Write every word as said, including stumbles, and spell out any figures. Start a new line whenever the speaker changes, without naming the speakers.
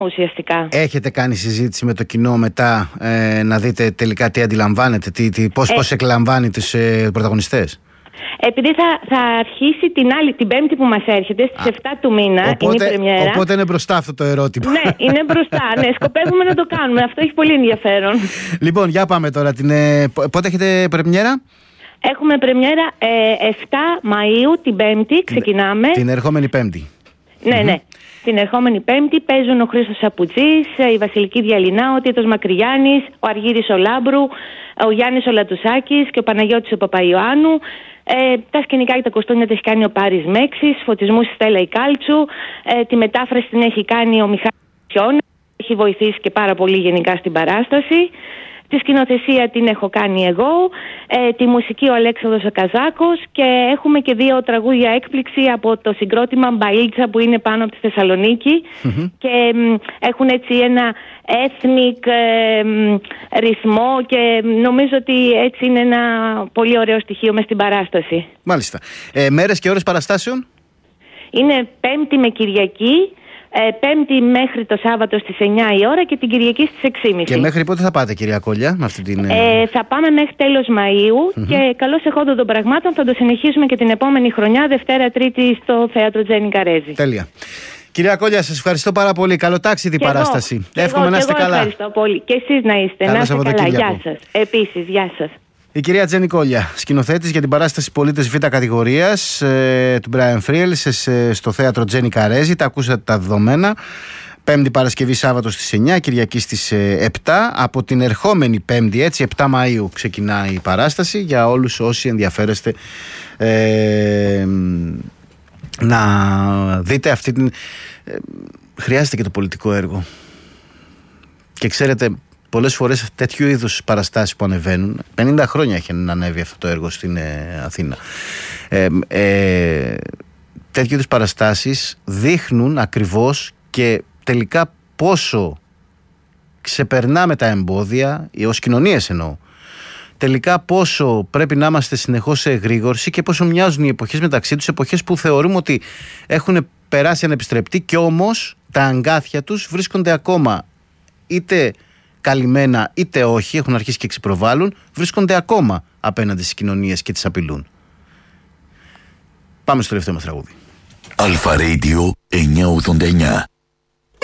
ουσιαστικά.
Έχετε κάνει συζήτηση με το κοινό μετά ε, να δείτε τελικά τι αντιλαμβάνετε, τι, τι, πώς, ε, πώς εκλαμβάνει τους ε, πρωταγωνιστές?
Επειδή θα, θα αρχίσει την άλλη, την Πέμπτη που μας έρχεται, στις εφτά του μήνα,
οπότε,
είναι η πρεμιέρα.
Οπότε είναι μπροστά αυτό το ερώτημα.
Ναι, είναι μπροστά. Ναι, σκοπεύουμε να το κάνουμε. Αυτό έχει πολύ ενδιαφέρον.
Λοιπόν, για πάμε τώρα. Την, ε, πότε έχετε πρεμιέρα?
Έχουμε πρεμιέρα ε, εφτά Μαΐου, την Πέμπτη, ξεκινάμε.
Την ερχόμενη Πέμπτη.
Ναι,
mm-hmm.
ναι. Την ερχόμενη Πέμπτη παίζουν ο Χρήστος Σαπουτζής, η Βασιλική Διαλυνά, ο Τίτος Μακρυγιάννης, ο Αργύρης ο Λάμπρου, ο Γιάννης ο Λατουσάκης και ο Παναγιώτης ο Παπαϊωάννου. Ε, τα σκηνικά και τα κοστούμια τα έχει κάνει ο Πάρης Μέξης, φωτισμούς η Στέλλα η Κάλτσου, ε, τη μετάφραση την έχει κάνει ο Μιχάλης Πιώνα, έχει βοηθήσει και πάρα πολύ γενικά στην παράσταση. Τη σκηνοθεσία την έχω κάνει εγώ, ε, τη μουσική ο Αλέξανδρος ο Καζάκος και έχουμε και δύο τραγούδια έκπληξη από το συγκρότημα Μπαλίτσα που είναι πάνω από τη Θεσσαλονίκη mm-hmm. και μ, έχουν έτσι ένα ethnic ε, μ, ρυθμό και νομίζω ότι έτσι είναι ένα πολύ ωραίο στοιχείο μες στην παράσταση.
Μάλιστα. Ε, μέρες και ώρες παραστάσεων?
Είναι Πέμπτη με Κυριακή. Ε, πέμπτη μέχρι το Σάββατο στις εννιά η ώρα και την Κυριακή στις έξι και μισή.
Και μέχρι πότε θα πάτε, κυρία Κόλια, με αυτή την...
Ε, θα πάμε μέχρι τέλος Μαΐου mm-hmm. και καλώς εχόντων των πραγμάτων θα το συνεχίσουμε και την επόμενη χρονιά, Δευτέρα Τρίτη στο Θέατρο Τζένι Καρέζη.
Τέλεια. Κυρία Κόλια, σας ευχαριστώ πάρα πολύ. Καλοτάξιδη
και
παράσταση.
Εγώ,
Εύχομαι
εγώ,
να είστε
εγώ
καλά.
Ευχαριστώ πολύ. Και εσείς να είστε.
Καλό
να είστε καλά. Γεια σας. Επίσης, γεια σας.
Η κυρία Τζένι Κόλια, σκηνοθέτης για την παράσταση Πολίτες Β' κατηγορίας ε, του Μπράιαν Φρίελ στο Θέατρο Τζένι Καρέζη. Τα ακούσατε τα δεδομένα. Πέμπτη Παρασκευή Σάββατο στις εννιά, Κυριακή στις επτά. Από την ερχόμενη Πέμπτη, έτσι, επτά Μαΐου ξεκινάει η παράσταση. Για όλους όσοι ενδιαφέρεστε ε, να δείτε αυτή την... Ε, χρειάζεται και το πολιτικό έργο. Και ξέρετε, πολλές φορές τέτοιου είδους παραστάσεις που ανεβαίνουν, πενήντα χρόνια έχει να ανέβει αυτό το έργο στην ε, Αθήνα. Ε, ε, τέτοιου είδους παραστάσεις δείχνουν ακριβώς και τελικά πόσο ξεπερνάμε τα εμπόδια, ως κοινωνίες εννοώ, τελικά πόσο πρέπει να είμαστε συνεχώς σε εγρήγορση και πόσο μοιάζουν οι εποχές μεταξύ τους, εποχές που θεωρούμε ότι έχουν περάσει ανεπιστρεπτή και όμως τα αγκάθια τους βρίσκονται ακόμα, είτε καλυμμένα είτε όχι, έχουν αρχίσει και ξεπροβάλλουν, βρίσκονται ακόμα απέναντι στις κοινωνίες και τις απειλούν. Πάμε στο τελευταίο μας τραγούδι.
Αλφα Radio εννιακόσια ογδόντα εννιά.